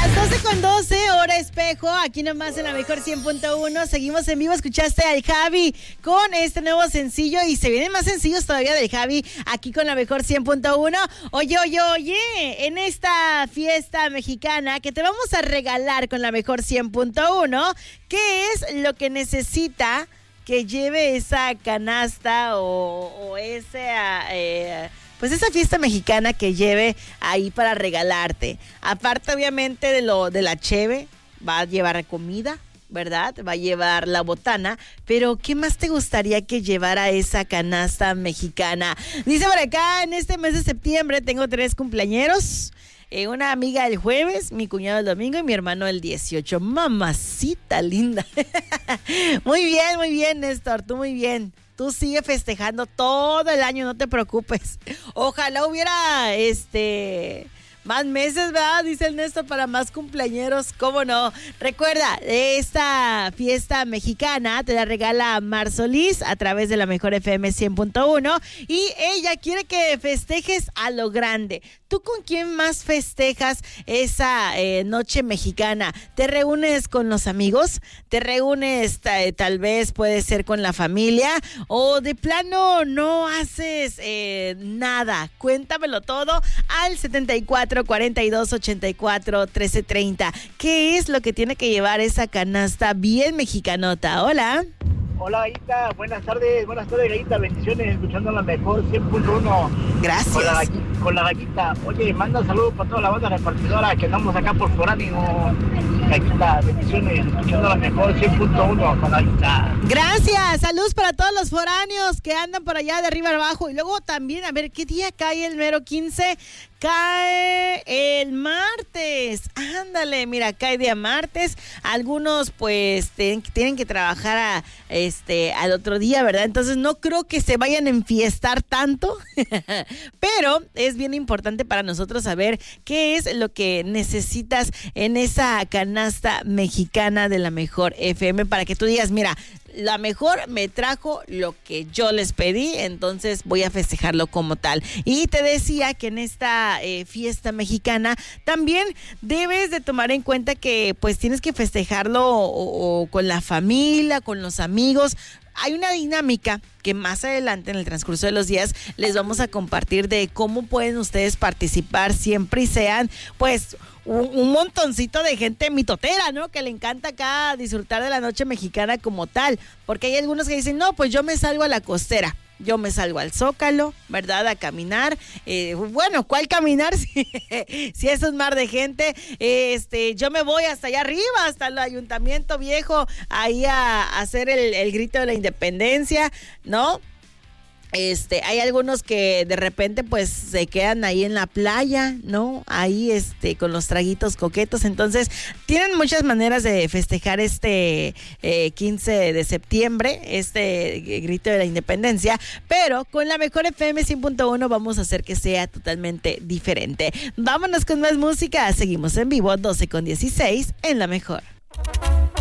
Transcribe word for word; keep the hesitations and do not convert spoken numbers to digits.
Las doce con doce, hora espejo, aquí nomás en la mejor cien punto uno. Seguimos en vivo, escuchaste al Javi con este nuevo sencillo y se vienen más sencillos todavía del Javi aquí con la mejor cien punto uno. Oye, oye, oye, en esta fiesta mexicana que te vamos a regalar con la mejor cien punto uno, ¿qué es lo que necesita que lleve esa canasta o, o ese... Eh, pues esa fiesta mexicana que lleve ahí para regalarte? Aparte, obviamente, de lo de la cheve, va a llevar comida, ¿verdad? Va a llevar la botana, pero ¿qué más te gustaría que llevara esa canasta mexicana? Dice por acá, en este mes de septiembre tengo tres cumpleañeros. Eh, una amiga el jueves, mi cuñado el domingo y mi hermano el dieciocho. Mamacita linda. Muy bien, muy bien, Néstor, tú muy bien. Tú sigue festejando todo el año, no te preocupes. Ojalá hubiera este más meses, ¿verdad? Dice el Néstor, para más cumpleañeros, ¿cómo no? Recuerda, esta fiesta mexicana te la regala Mar Solís a través de la mejor F M cien punto uno y ella quiere que festejes a lo grande. ¿Tú con quién más festejas esa eh, noche mexicana? ¿Te reúnes con los amigos? ¿Te reúnes t- tal vez puede ser con la familia? ¿O de plano no haces eh, nada? Cuéntamelo todo al setenta y cuatro, cuarenta y dos, ochenta y cuatro, trece, treinta. ¿Qué es lo que tiene que llevar esa canasta bien mexicanota? Hola. Hola, Gallita, buenas tardes, buenas tardes, Gallita, bendiciones, escuchando la mejor cien punto uno. Gracias. Con la, con la Gallita. Oye, manda saludos para toda la banda repartidora que andamos acá por Foráneo. Gallita, bendiciones, escuchando la mejor cien punto uno con la Gallita. Gracias, saludos para todos los foráneos que andan por allá de arriba abajo. Y luego también, a ver, ¿qué día cae el mero quince? Cae el martes, ándale, mira, cae día martes. Algunos pues ten, tienen que trabajar a, este, al otro día, ¿verdad? Entonces no creo que se vayan a enfiestar tanto, pero es bien importante para nosotros saber qué es lo que necesitas en esa canasta mexicana de la mejor F M para que tú digas, mira, la mejor me trajo lo que yo les pedí, entonces voy a festejarlo como tal. Y te decía que en esta eh, fiesta mexicana también debes de tomar en cuenta que pues tienes que festejarlo o, o con la familia, con los amigos. Hay una dinámica que más adelante en el transcurso de los días les vamos a compartir de cómo pueden ustedes participar siempre y sean pues un, un montoncito de gente mitotera, ¿no? Que le encanta acá disfrutar de la noche mexicana como tal, porque hay algunos que dicen, no, pues yo me salgo a la costera. Yo me salgo al Zócalo, ¿verdad? A caminar. Eh, bueno, ¿cuál caminar? Si, si es un mar de gente. Este, yo me voy hasta allá arriba, hasta el Ayuntamiento Viejo, ahí a, a hacer el, el grito de la independencia, ¿no? Este, hay algunos que de repente pues se quedan ahí en la playa, ¿no? Ahí este con los traguitos coquetos. Entonces tienen muchas maneras de festejar este eh, quince de septiembre, este grito de la independencia, pero con la mejor F M cien punto uno vamos a hacer que sea totalmente diferente. Vámonos con más música, seguimos en vivo, doce con dieciséis en la mejor.